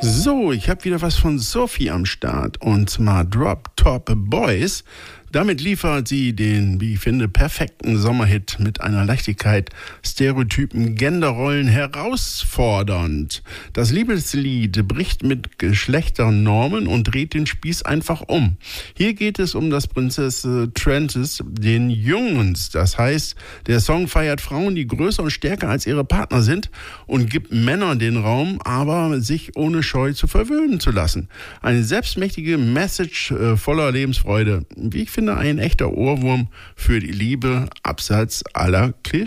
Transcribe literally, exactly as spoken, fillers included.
So, ich habe wieder was von Sophie am Start und zwar Drop Top Boys. Damit liefert sie den, wie ich finde, perfekten Sommerhit mit einer Leichtigkeit, Stereotypen, Genderrollen herausfordernd. Das Liebeslied bricht mit Geschlechternormen und dreht den Spieß einfach um. Hier geht es um das Prinzessin Trances, den Jungens. Das heißt, der Song feiert Frauen, die größer und stärker als ihre Partner sind und gibt Männern den Raum, aber sich ohne Scheu zu verwöhnen zu lassen. Eine selbstmächtige Message äh, voller Lebensfreude. Wie ich finde, ein echter Ohrwurm für die Liebe, abseits aller Klischees.